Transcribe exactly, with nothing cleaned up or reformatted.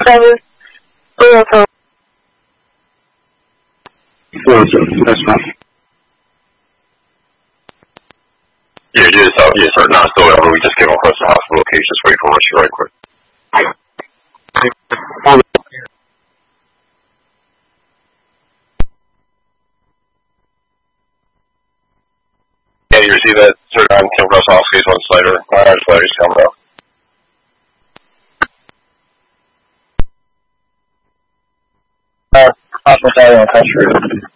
seven zero four. Four seven, that's fine. Yeah, yeah, so, yeah, sir. Not still over. We just came across the hospital case. Just wait for us right quick. Yeah, you receive that, sir? I came across the hospital case on Slider. All right, Slider's coming up. Uh, hospital on country.